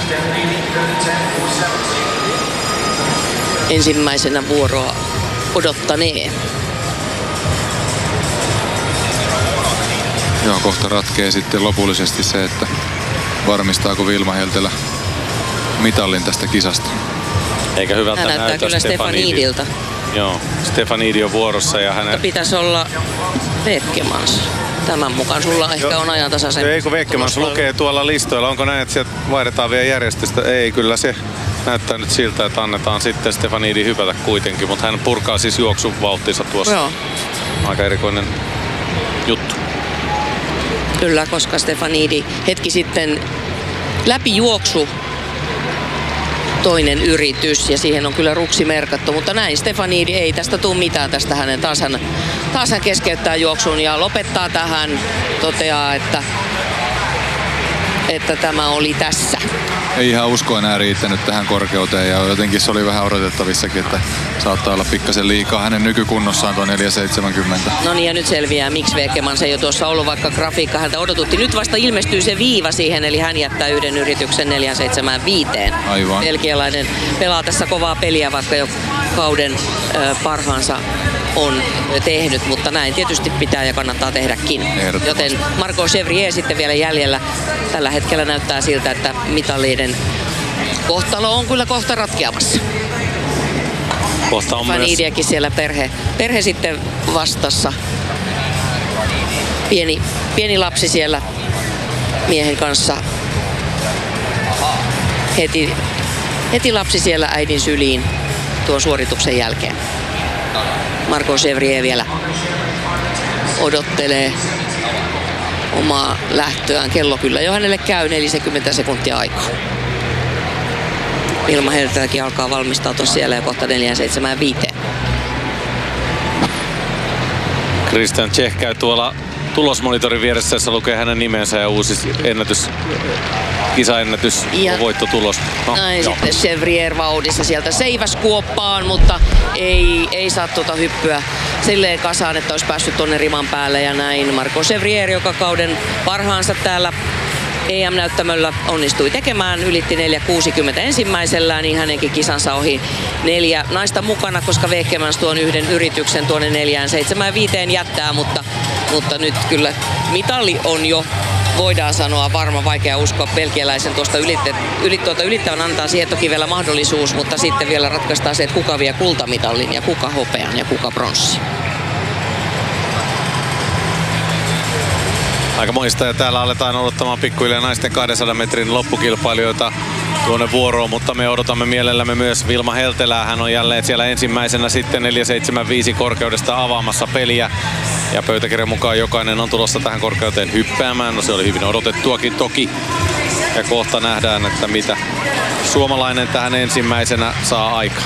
ensimmäisenä vuoroa odottanee. Joo, kohta ratkee sitten lopullisesti se, että varmistaako Vilma Heltelä mitallin tästä kisasta. Eikä hyvältä hän näyttää kyllä Stefanidilta. Joo, Stefanidi on vuorossa ja hänen... Pitäisi olla Vekemans. Tämän mukaan sulla ehkä on ajantasaisen. Eikö Vekemans lukee tuolla listoilla? Onko näin, että sieltä vaihdetaan vielä järjestystä? Ei, kyllä se näyttää nyt siltä, että annetaan sitten Stefanidi hypätä kuitenkin, mutta hän purkaa siis juoksuvauhtinsa tuossa. Joo. Aika erikoinen juttu. Kyllä, koska Stefanidi hetki sitten läpi juoksu toinen yritys ja siihen on kyllä ruksi merkattu, mutta näin Stefanidi ei tästä tule mitään tästä hänen. Taas hän keskeyttää juoksun ja lopettaa tähän, toteaa, että tämä oli tässä. Ei ihan usko enää riittänyt tähän korkeuteen ja jotenkin se oli vähän odotettavissakin, että saattaa olla pikkasen liikaa hänen nykykunnossaan tuo 470. No niin, ja nyt selviää, miksi Vekemans ei ole tuossa ollut, vaikka grafiikka häntä odotutti. Nyt vasta ilmestyy se viiva siihen, eli hän jättää yhden yrityksen 475. Aivan. Belgialainen pelaa tässä kovaa peliä, vaikka jo kauden parhaansa on tehnyt, mutta näin tietysti pitää ja kannattaa tehdäkin. Joten Marco Chevrier sitten vielä jäljellä. Tällä hetkellä näyttää siltä, että mitallien kohtalo on kyllä kohta ratkeamassa. Kohta on myös... Vanidiakin siellä perhe sitten vastassa. Pieni lapsi siellä miehen kanssa. Heti lapsi siellä äidin syliin tuon suorituksen jälkeen. Marco Chevrier vielä odottelee omaa lähtöään. Kello kyllä jo hänelle käy 40 sekuntia aikaa. Vilma Helteläkin alkaa valmistautua siellä jo kohta 475. Christian Czech käy tuolla tulosmonitorin vieressä, jossa lukee hänen nimensä ja uusi kisaennätys ja voittotulos. No, näin jo. Sitten Chevrier vauhdissa sieltä seiväs kuoppaan, mutta ei saa tuota hyppyä silleen kasaan, että olisi päässyt tonne riman päälle ja näin. Marco Chevrier, joka kauden parhaansa täällä EM-näyttämöllä onnistui tekemään, ylitti 4.60 ensimmäisellään, niin hänenkin kisansa ohi 4 naista mukana, koska Vekemans tuon yhden yrityksen tuonne 4.75 jättää, mutta nyt kyllä mitalli on jo, voidaan sanoa, varma, vaikea uskoa belgialaisen tuosta ylittävän, antaa siihen toki vielä mahdollisuus, mutta sitten vielä ratkaistaan se, että kuka vie kultamitallin ja kuka hopean ja kuka bronssi. Aika moista ja täällä aletaan odottamaan pikkuhiljaa naisten 200 metrin loppukilpailijoita tuonne vuoroon, mutta me odotamme mielellämme myös Vilma Heltelää. Hän on jälleen siellä ensimmäisenä sitten 475 korkeudesta avaamassa peliä. Ja pöytäkirjan mukaan jokainen on tulossa tähän korkeuteen hyppäämään. No se oli hyvin odotettuakin toki. Ja kohta nähdään, että mitä suomalainen tähän ensimmäisenä saa aikaan.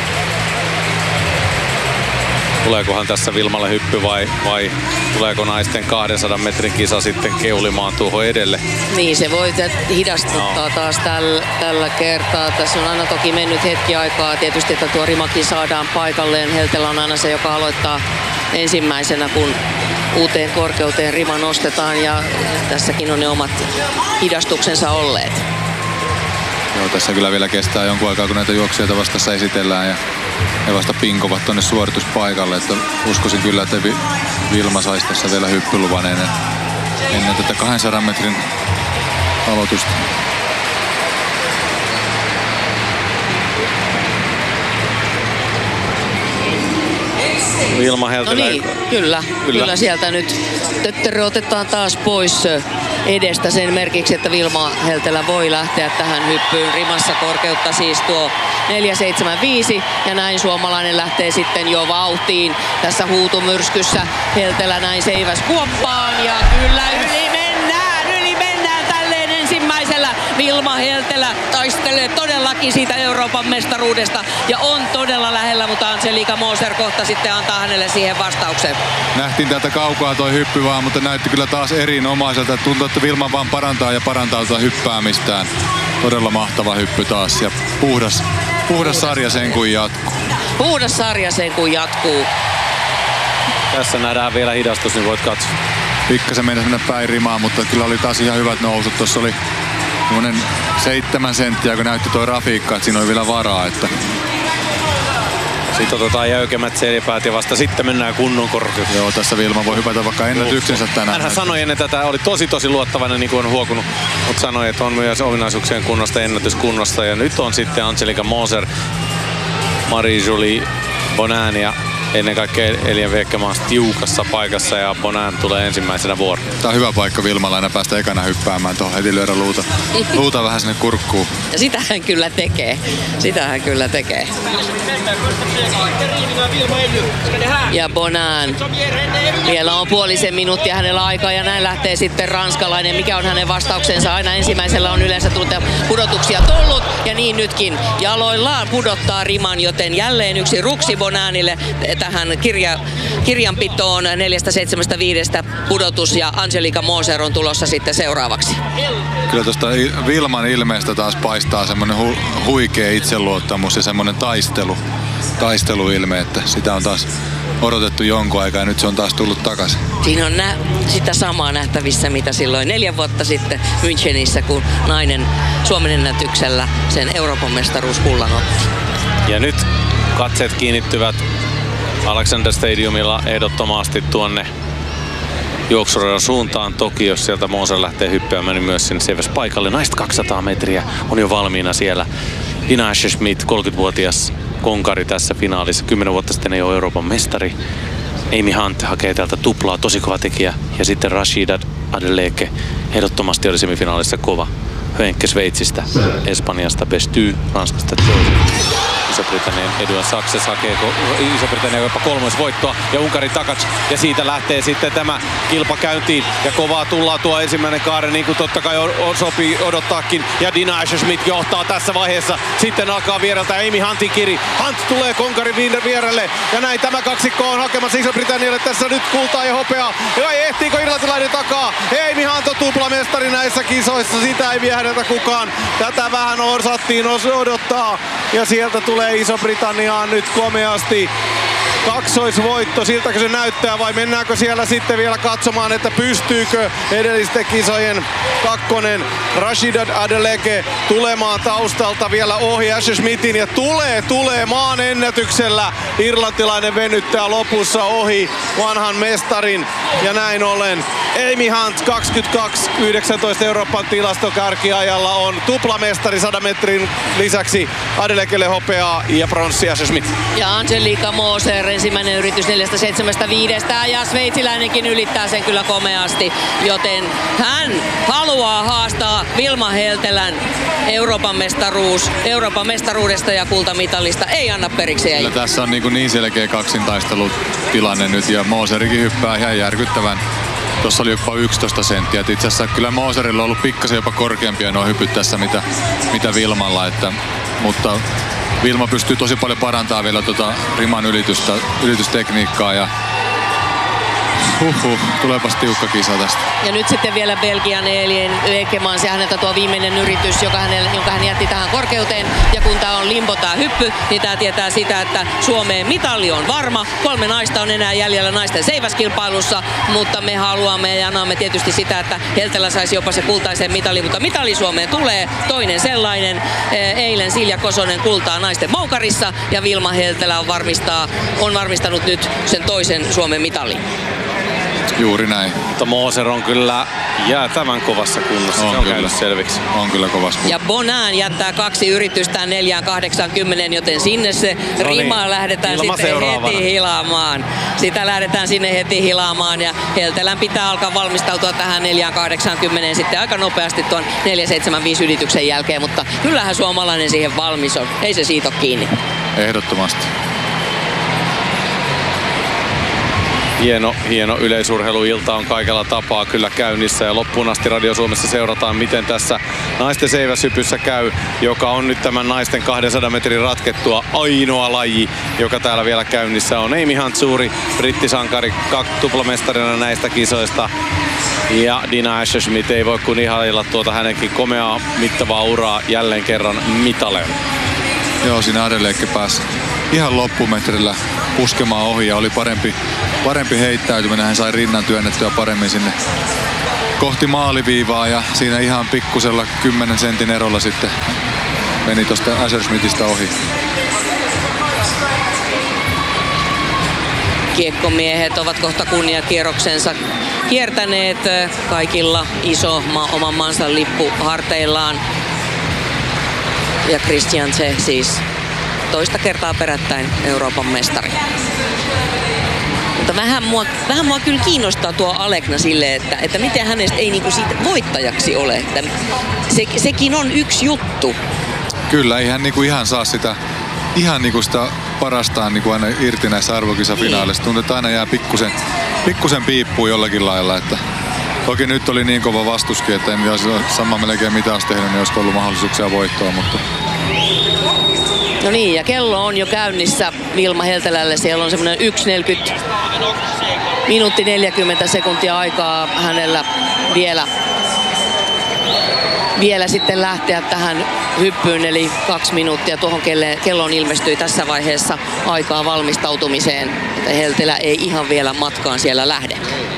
Tuleekohan tässä Vilmalle hyppy vai tuleeko naisten 200 metrin kisa sitten keulimaan tuohon edelle? Niin, se voi hidastuttaa taas tällä kertaa. Tässä on aina toki mennyt hetki aikaa tietysti, että tuo rimakin saadaan paikalleen. Heltelä on aina se, joka aloittaa ensimmäisenä, kun uuteen korkeuteen rima nostetaan ja tässäkin on ne omat hidastuksensa olleet. Joo, tässä kyllä vielä kestää jonkun aikaa, kun näitä juoksijoita vastassa esitellään ja he vasta pinkovat tuonne suorituspaikalle, että uskoisin kyllä, että Vilma saisi tässä vielä hyppyluvan ennen tätä 200 metrin aloitusta. Vilma Heltelä. No niin, kyllä sieltä nyt tötterö otetaan taas pois edestä sen merkiksi, että Vilma Heltelä voi lähteä tähän hyppyyn. Rimassa korkeutta siis tuo 475 ja näin suomalainen lähtee sitten jo vauhtiin tässä huutumyrskyssä. Heltelä näin seiväs kuoppaan ja kyllä yli mennään tälleen ensimmäisellä. Vilma Heltelä taistelee todellakin siitä Euroopan mestaruudesta ja on todella lähellä, mutta Angelika Moser kohta sitten antaa hänelle siihen vastauksen. Nähtiin täältä kaukaa toi hyppy vaan, mutta näytti kyllä taas erinomaiselta. Tuntuu, että Vilma vaan parantaa tuota hyppäämistään. Todella mahtava hyppy taas ja puhdas sarja sen kun jatkuu. Puhdas sarja sen kun jatkuu. Tässä nähdään vielä hidastus, niin voit katsoa. Pikkasen mennä päin rimaan, mutta kyllä oli taas ihan hyvät nousut. Tuossa oli semmonen 7 senttiä, kun näytti tuo grafiikka, että siinä oli vielä varaa. Että sitten otetaan jäykemmät selipäät ja vasta sitten mennään kunnon korkeuteen. Joo, tässä Vilma voi hypätä vaikka ennätyksensä tänään. Hänhän sanoi ennen tätä, oli tosi luottavainen, niin kuin on huokunut, mutta sanoi, että on myös ominaisuuksien kunnosta ennätyskunnosta. Ja nyt on sitten Angelica Moser, Marie-Julie Bonin ja ennen kaikkea Elien Viekemaan tiukassa paikassa ja Bonin tulee ensimmäisenä vuoroon. Tää on hyvä paikka Vilmalla aina päästä ekana hyppäämään tuohon, heti lyödä luuta vähän sinne kurkkuun. Ja sitä hän kyllä tekee. Ja Bonin. Vielä on puolisen minuuttia hänellä aikaa ja näin lähtee sitten ranskalainen. Mikä on hänen vastauksensa? Aina ensimmäisellä on yleensä pudotuksia tullut ja niin nytkin jaloillaan pudottaa riman, joten jälleen yksi ruksi Boninille tähän kirjanpitoon 4-7-5 pudotus ja Angelica Moser on tulossa sitten seuraavaksi. Kyllä tuosta Vilman ilmeestä taas paistaa semmonen huikea itseluottamus ja semmonen taisteluilme, että sitä on taas odotettu jonkun aikaa ja nyt se on taas tullut takaisin. Siinä on sitä samaa nähtävissä, mitä silloin 4 vuotta sitten Münchenissä, kun nainen Suomen ennätyksellä sen Euroopan mestaruuskullan otti. Ja nyt katseet kiinnittyvät Alexander Stadiumilla ehdottomasti tuonne juoksuradan suuntaan. Toki jos sieltä Moser lähtee hyppäämään, niin myös sinne seiväspaikalle. Naista 200 metriä on jo valmiina siellä. Dina Asher-Smith, 30-vuotias konkari tässä finaalissa. 10 vuotta sitten ei ole Euroopan mestari. Amy Hunt hakee täältä tuplaa, tosi kova tekijä. Ja sitten Rashida Adeleke, ehdottomasti oli semifinaalissa kova. Hönke Sveitsistä, Espanjasta Besty, Ranskasta Jose. Iso-Britannian Edouard Success hakee Iso-Britannian jopa 3. voittoa ja Unkari Takac. Ja siitä lähtee sitten tämä kilpa käyntiin. Ja kovaa tullaan tuo ensimmäinen kaari, niin kuin totta kai sopii odottaakin. Ja Dina Asher-Smith johtaa tässä vaiheessa. Sitten alkaa viereltä Amy Huntin kiri. Hunt tulee konkarin vierelle. Ja näin tämä kaksikko on hakemassa Iso-Britannialle tässä nyt kultaa ja hopeaa. Ja ehtiikö irlantilainen takaa? Amy Hunt on tuplamestari näissä kisoissa. Sitä ei vie häneltä kukaan. Tätä vähän osattiin odottaa. Ja sieltä tulee Iso-Britanniaan nyt komeasti kaksoisvoitto, siltäkö se näyttää vai mennäänkö siellä sitten vielä katsomaan, että pystyykö edellisten kisojen kakkonen Rashida Adeleke tulemaan taustalta vielä ohi Asher-Smithin ja tulee maan ennätyksellä. Irlantilainen venyttää lopussa ohi vanhan mestarin ja näin ollen Amy Hunt 22-19 Euroopan tilastokärkiajalla on tuplamestari 100 metrin lisäksi Adelekelle hopeaa ja pronssi Asher-Smith. Ja Angelica Moser ensimmäinen yritys 4-7-5 ja sveitsiläinenkin ylittää sen kyllä komeasti, joten hän haluaa haastaa Vilma Heltelän Euroopan mestaruudesta ja kultamitalista, ei anna periksi. Ei. Tässä on niin selkeä kaksintaistelutilanne nyt ja Moserikin hyppää ihan järkyttävän. Tuossa oli jopa 11 senttiä. Itse asiassa kyllä Moserilla on ollut pikkasen jopa korkeampia nuo hypyt tässä mitä Vilmalla, mutta Vilma pystyy tosi paljon parantamaan vielä riman yritystekniikkaa ja tuleepas tiukka kisa tästä. Ja nyt sitten vielä Belgian Elien Viekemaan, häneltä tuo viimeinen yritys, jonka hän jätti tähän korkeuteen. Ja kun tämä on limbo tää hyppy, niin tämä tietää sitä, että Suomeen mitali on varma. 3 naista on enää jäljellä naisten seiväskilpailussa, mutta me haluamme ja annamme tietysti sitä, että Heltelä saisi jopa se kultaisen mitali, mutta mitali Suomeen tulee, toinen sellainen. Eilen Silja Kosonen kultaa naisten moukarissa ja Vilma Heltelä on varmistanut nyt sen toisen Suomen mitalin. Juuri näin. Mutta Moser on kyllä jäätävän kovassa kunnossa. Se on käynyt selviksi. On kyllä kovassa kunnossa. Ja Bonin jättää 2 yritystään 4-80, joten sinne se rima lähdetään sitten heti hilaamaan. Sitä lähdetään sinne heti hilaamaan ja Heltelän pitää alkaa valmistautua tähän 4-80 sitten aika nopeasti tuon 4-7-5 ylityksen jälkeen, mutta kyllähän suomalainen siihen valmis on. Ei se siitä ole kiinni. Ehdottomasti. Hieno yleisurheiluilta on kaikella tapaa kyllä käynnissä ja loppuun asti Radio Suomessa seurataan, miten tässä naisten seiväshypyssä käy, joka on nyt tämän naisten 200 metrin ratkettua ainoa laji, joka täällä vielä käynnissä on. Amy Hunt, suuri brittisankari, tuplamestarina näistä kisoista. Ja Dina Asher-Smith ei voi kuin ihailla tuota hänenkin komeaa mittavaa uraa jälleen kerran mitaleen. Joo, siinä Adeleke pääsi ihan loppumetrillä puskemaan ohi ja oli parempi heittäytyminen. Hän sai rinnan työnnettyä paremmin kohti maaliviivaa ja siinä ihan pikkusella 10 sentin erolla sitten meni tuosta Messerschmittistä ohi. Kiekkomiehet ovat kohta kunniakierroksensa kiertäneet, kaikilla iso oman maansa lippu harteillaan. Ja Christian Tse siis toista kertaa perättäin Euroopan mestari. Mutta vähän mua kyllä kiinnostaa tuo Alekna silleen, että miten hänestä ei niinku siitä voittajaksi ole. Että sekin on yksi juttu. Kyllä, ei hän niinku ihan saa sitä parastaan niinku aina irti näissä arvokisafinaaleissa. Tuntuu, että aina jää pikkusen piippuun jollakin lailla. Että toki nyt oli niin kova vastuskin, että en olisi sama melkein mitä olisi tehnyt, niin olisi ollut mahdollisuuksia voittoa. Mutta... No niin, ja kello on jo käynnissä Vilma Heltelälle. Siellä on semmoinen 1.40 minuutti 40 sekuntia aikaa hänellä vielä sitten lähteä tähän hyppyyn, eli 2 minuuttia tuohon kelloon ilmestyi tässä vaiheessa aikaa valmistautumiseen. Että Heltelä ei ihan vielä matkaan siellä lähde.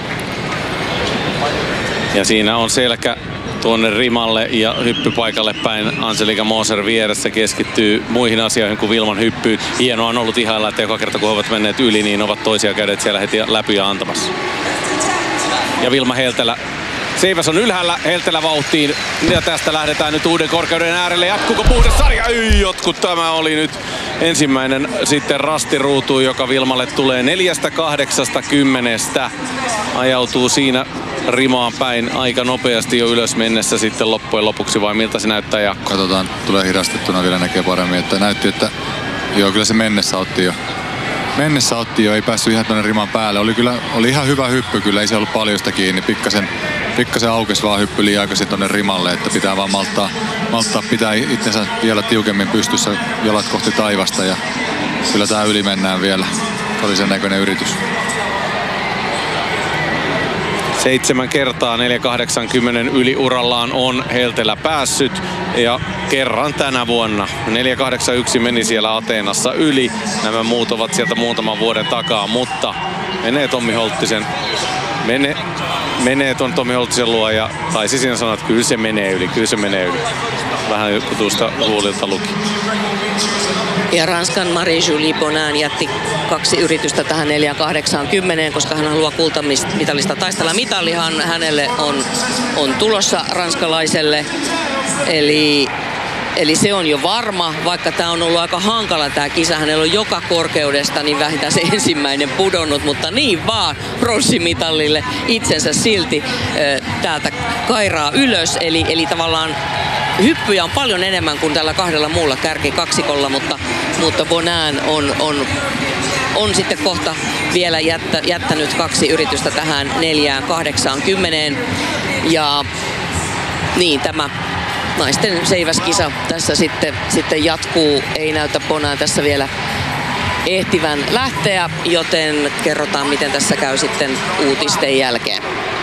Ja siinä on selkä tuonne rimalle ja hyppypaikalle päin. Angelika Moser vieressä keskittyy muihin asioihin kuin Vilman hyppyyn. Hienoa on ollut ihailla, että joka kerta kun ovat menneet yli, niin ovat toisia kädet siellä heti läpi ja antamassa. Ja Vilma Heltelä. Seiväs on ylhäällä, Heltelä vauhtiin ja tästä lähdetään nyt uuden korkeuden äärelle. Jatkuuko puhdas sarja? Jotkut, tämä oli nyt ensimmäinen sitten rastiruutu, joka Vilmalle tulee 4.80. Ajautuu siinä rimaan päin aika nopeasti jo ylös mennessä sitten loppujen lopuksi, vai miltä se näyttää? Ja... Katsotaan, tulee hidastettuna vielä näkee paremmin, että näytti, että joo, kyllä se mennessä otti jo, ei päässyt ihan tuonne riman päälle. Oli ihan hyvä hyppy kyllä, ei se ollut paljon sitä kiinni, pikkasen aukesi vaan hyppy liian aikaisin tuonne rimalle, että pitää vaan malttaa pitää itsensä vielä tiukemmin pystyssä, jalat kohti taivasta ja kyllä tää yli mennään vielä. Oli sen näköinen yritys. 7 kertaa 4.80 yli urallaan on Heltelä päässyt ja kerran tänä vuonna. 4.81 meni siellä Ateenassa yli. Nämä muut ovat sieltä muutaman vuoden takaa, mutta menee Tommi Holttisen. Menee ton Tommi Holttisen luo ja taisi siinä sanoa, että kyllä se menee yli. Vähän tuosta huulilta luki. Ja Ranskan Marie-Julie Bonin jätti 2 yritystä tähän 4.80, koska hän haluaa kultamitalista taistella. Mitalihan hänelle on tulossa ranskalaiselle. Eli se on jo varma, vaikka tämä on ollut aika hankala tämä kisa. Hänellä on joka korkeudesta niin vähintään se ensimmäinen pudonnut, mutta niin vaan pronssimitalille itsensä silti täältä kairaa ylös. Eli tavallaan hyppyjä on paljon enemmän kuin tällä 2 muulla kärkikaksikolla, mutta Bonin on sitten kohta vielä jättänyt 2 yritystä tähän 4.80. Ja niin tämä naisten seiväskisa tässä sitten jatkuu. Ei näytä Bonin tässä vielä ehtivän lähteä, joten kerrotaan miten tässä käy sitten uutisten jälkeen.